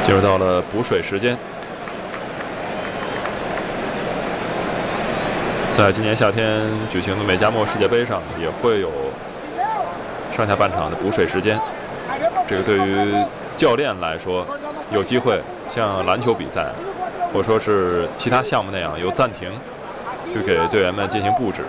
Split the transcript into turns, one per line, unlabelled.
进入到了补水时间。在今年夏天举行的美加墨世界杯上，也会有上下半场的补水时间。这个对于教练来说，有机会像篮球比赛，或者说是其他项目那样有暂停，去给队员们进行布置。